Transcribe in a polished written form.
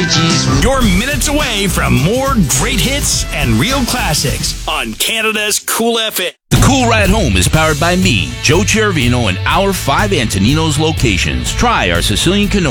messages. You're minutes away from more great hits and real classics on Canada's Cool FM. The Cool Ride Home is powered by me, Joe Chervino, and our 5 Antoninos locations. Try our Sicilian canola